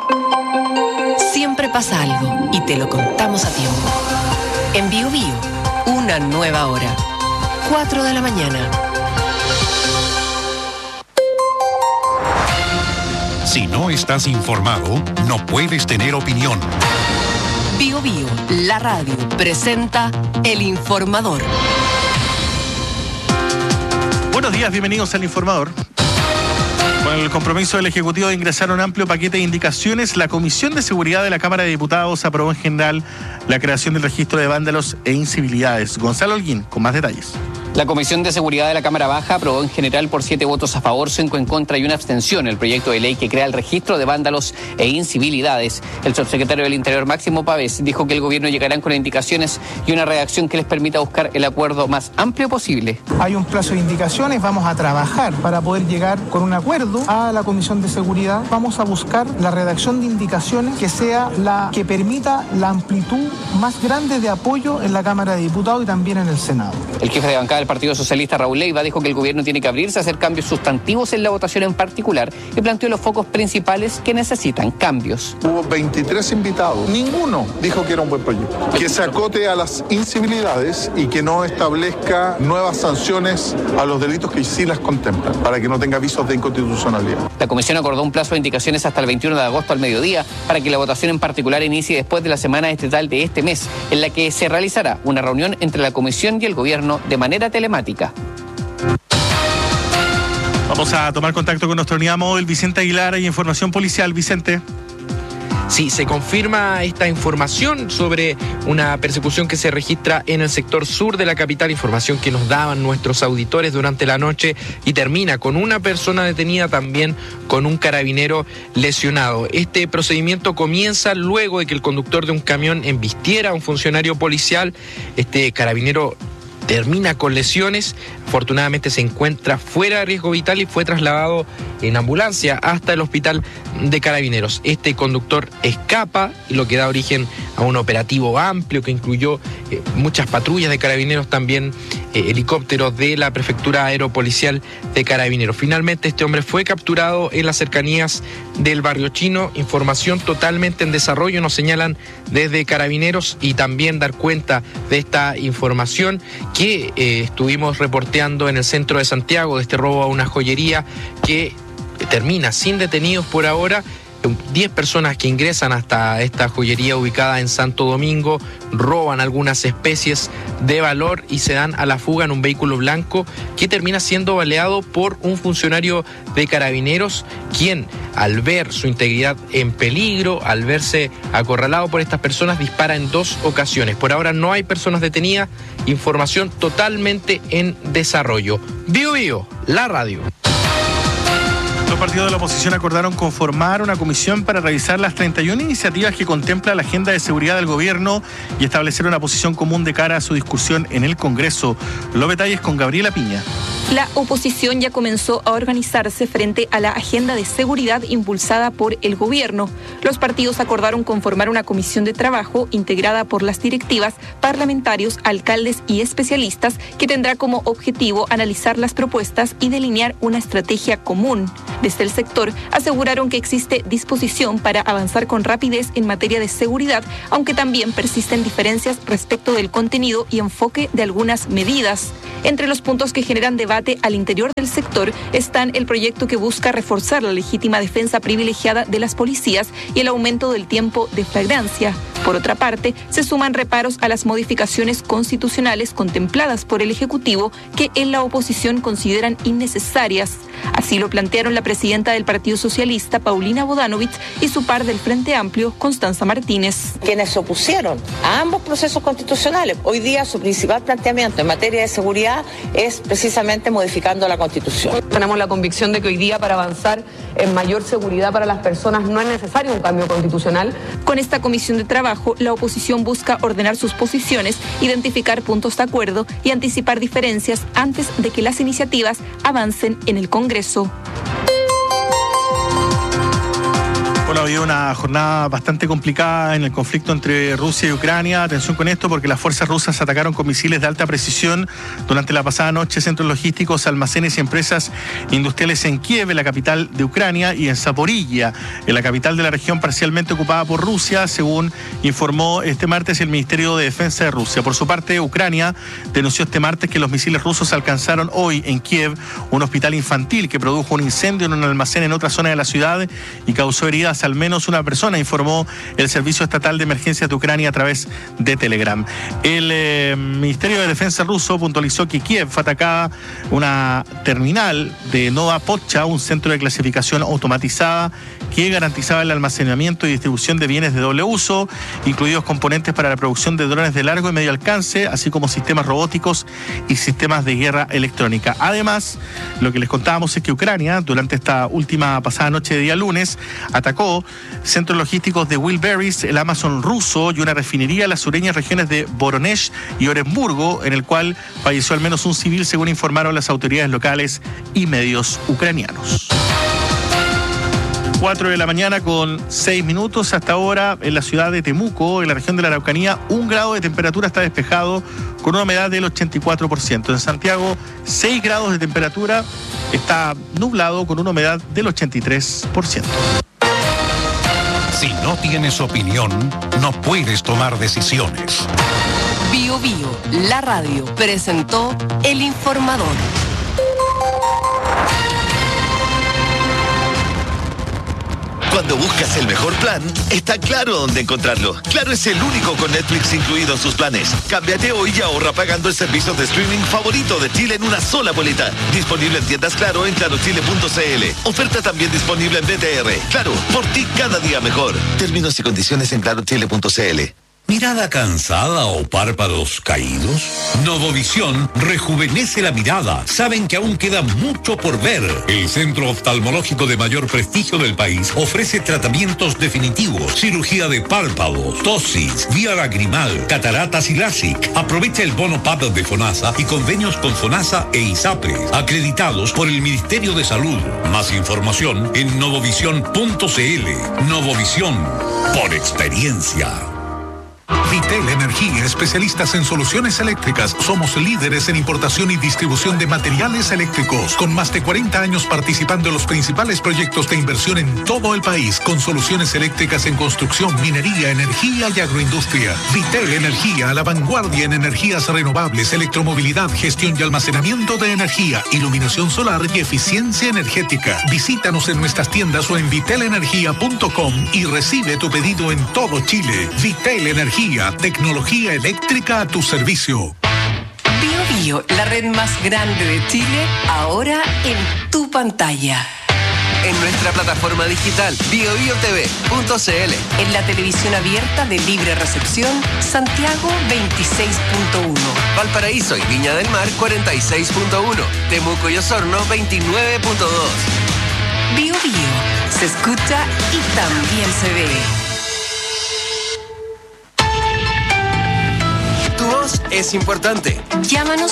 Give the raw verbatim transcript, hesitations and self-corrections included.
Siempre pasa algo y te lo contamos a tiempo. En Bio Bio, una nueva hora. cuatro de la mañana. Si no estás informado, no puedes tener opinión. Bio Bio, la radio, presenta El Informador. Buenos días, bienvenidos al Informador. Con el compromiso del Ejecutivo de ingresar un amplio paquete de indicaciones, la Comisión de Seguridad de la Cámara de Diputados aprobó en general la creación del registro de vándalos e incivilidades. Gonzalo Holguín, con más detalles. La Comisión de Seguridad de la Cámara Baja aprobó en general por siete votos a favor, cinco en contra y una abstención el proyecto de ley que crea el registro de vándalos e incivilidades. El subsecretario del Interior, Máximo Pavés, dijo que el gobierno llegará con indicaciones y una redacción que les permita buscar el acuerdo más amplio posible. Hay un plazo de indicaciones, vamos a trabajar para poder llegar con un acuerdo a la Comisión de Seguridad. Vamos a buscar la redacción de indicaciones que sea la que permita la amplitud más grande de apoyo en la Cámara de Diputados y también en el Senado. El jefe de bancada del Partido Socialista, Raúl Leiva, dijo que el gobierno tiene que abrirse a hacer cambios sustantivos en la votación en particular y planteó los focos principales que necesitan cambios. Hubo veintitrés invitados, ninguno dijo que era un buen proyecto. Que se acote a las incivilidades y que no establezca nuevas sanciones a los delitos que sí las contemplan, para que no tenga avisos de inconstitucionalidad. La comisión acordó un plazo de indicaciones hasta el veintiuno de agosto al mediodía para que la votación en particular inicie después de la semana estatal de este mes, en la que se realizará una reunión entre la comisión y el gobierno de manera telemática. Vamos a tomar contacto con nuestro unidad móvil, Vicente Aguilar, y información policial. Vicente. Sí, se confirma esta información sobre una persecución que se registra en el sector sur de la capital, información que nos daban nuestros auditores durante la noche, y termina con una persona detenida, también con un carabinero lesionado. Este procedimiento comienza luego de que el conductor de un camión embistiera a un funcionario policial. Este carabinero termina con lesiones, afortunadamente se encuentra fuera de riesgo vital y fue trasladado en ambulancia hasta el hospital de Carabineros. Este conductor escapa, lo que da origen a un operativo amplio que incluyó eh, muchas patrullas de Carabineros, también eh, helicópteros de la Prefectura Aeropolicial de Carabineros. Finalmente este hombre fue capturado en las cercanías del Barrio Chino, información totalmente en desarrollo, nos señalan desde Carabineros, y también dar cuenta de esta información que eh, estuvimos reporteando en el centro de Santiago, de este robo a una joyería que termina sin detenidos por ahora. diez personas que ingresan hasta esta joyería ubicada en Santo Domingo, roban algunas especies de valor y se dan a la fuga en un vehículo blanco que termina siendo baleado por un funcionario de Carabineros, quien, al ver su integridad en peligro, al verse acorralado por estas personas, dispara en dos ocasiones. Por ahora no hay personas detenidas, información totalmente en desarrollo. Bio Bio, la radio. Los partidos de la oposición acordaron conformar una comisión para revisar las treinta y una iniciativas que contempla la agenda de seguridad del gobierno y establecer una posición común de cara a su discusión en el Congreso. Los detalles con Gabriela Piña. La oposición ya comenzó a organizarse frente a la agenda de seguridad impulsada por el gobierno. Los partidos acordaron conformar una comisión de trabajo integrada por las directivas, parlamentarios, alcaldes y especialistas que tendrá como objetivo analizar las propuestas y delinear una estrategia común. Desde el sector aseguraron que existe disposición para avanzar con rapidez en materia de seguridad, aunque también persisten diferencias respecto del contenido y enfoque de algunas medidas. Entre los puntos que generan debate al interior del sector están el proyecto que busca reforzar la legítima defensa privilegiada de las policías y el aumento del tiempo de flagrancia. Por otra parte, se suman reparos a las modificaciones constitucionales contempladas por el Ejecutivo que en la oposición consideran innecesarias. Así lo plantearon la presidenta del Partido Socialista, Paulina Bodanovich, y su par del Frente Amplio, Constanza Martínez. Quienes se opusieron a ambos procesos constitucionales, hoy día su principal planteamiento en materia de seguridad es precisamente modificando la Constitución. Tenemos la convicción de que hoy día, para avanzar en mayor seguridad para las personas, no es necesario un cambio constitucional. Con esta comisión de trabajo, la oposición busca ordenar sus posiciones, identificar puntos de acuerdo y anticipar diferencias antes de que las iniciativas avancen en el Congreso. Por Bueno, ha habido una jornada bastante complicada en el conflicto entre Rusia y Ucrania. Atención con esto, porque las fuerzas rusas atacaron con misiles de alta precisión durante la pasada noche centros logísticos, almacenes y empresas industriales en Kiev, en la capital de Ucrania, y en Zaporilla, en la capital de la región parcialmente ocupada por Rusia, según informó este martes el Ministerio de Defensa de Rusia. Por su parte, Ucrania denunció este martes que los misiles rusos alcanzaron hoy en Kiev un hospital infantil que produjo un incendio en un almacén en otra zona de la ciudad y causó heridas al menos una persona, informó el Servicio Estatal de Emergencias de Ucrania a través de Telegram. El eh, Ministerio de Defensa ruso puntualizó que Kiev fue atacada una terminal de Nova Pochcha, un centro de clasificación automatizada que garantizaba el almacenamiento y distribución de bienes de doble uso, incluidos componentes para la producción de drones de largo y medio alcance, así como sistemas robóticos y sistemas de guerra electrónica. Además, lo que les contábamos es que Ucrania, durante esta última pasada noche de día lunes, atacó centros logísticos de Wilberys, el Amazon ruso y una refinería en las sureñas regiones de Voronezh y Orenburgo, en el cual falleció al menos un civil, según informaron las autoridades locales y medios ucranianos. cuatro de la mañana con seis minutos. Hasta ahora en la ciudad de Temuco, en la región de la Araucanía, un grado de temperatura, está despejado con una humedad del ochenta y cuatro por ciento. En Santiago, seis grados de temperatura, está nublado con una humedad del ochenta y tres por ciento. Si no tienes opinión, no puedes tomar decisiones. Bio Bio, la radio, presentó El Informador. Cuando buscas el mejor plan, está Claro dónde encontrarlo. Claro es el único con Netflix incluido en sus planes. Cámbiate hoy y ahorra pagando el servicio de streaming favorito de Chile en una sola boleta. Disponible en tiendas Claro en claro chile punto c l. Oferta también disponible en B T R. Claro, por ti cada día mejor. Términos y condiciones en claro chile punto c l. ¿Mirada cansada o párpados caídos? Novovisión rejuvenece la mirada. Saben que aún queda mucho por ver. El centro oftalmológico de mayor prestigio del país ofrece tratamientos definitivos, cirugía de párpados, tosis, vía lagrimal, cataratas y LASIK. Aprovecha el bono P A D de FONASA y convenios con FONASA e ISAPRES, acreditados por el Ministerio de Salud. Más información en novovisión punto c l. Novovisión, por experiencia. Vitel Energía, especialistas en soluciones eléctricas. Somos líderes en importación y distribución de materiales eléctricos, con más de cuarenta años participando en los principales proyectos de inversión en todo el país, con soluciones eléctricas en construcción, minería, energía y agroindustria. Vitel Energía, a la vanguardia en energías renovables, electromovilidad, gestión y almacenamiento de energía, iluminación solar y eficiencia energética. Visítanos en nuestras tiendas o en vitel energía punto com y recibe tu pedido en todo Chile. Vitel Energía, tecnología eléctrica a tu servicio. Bio Bio, la red más grande de Chile, ahora en tu pantalla. En nuestra plataforma digital bio bio t v punto c l. En la televisión abierta de libre recepción, Santiago veintiséis punto uno. Valparaíso y Viña del Mar cuarenta y seis punto uno. Temuco y Osorno veintinueve punto dos. Bio Bio, se escucha y también se ve. Tu voz es importante. Llámanos